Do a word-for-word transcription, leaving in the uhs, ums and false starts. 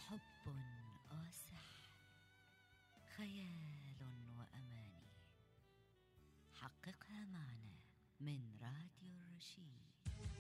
حب وسحر، خيال وأماني، حققها معنا من راديو الرشيد.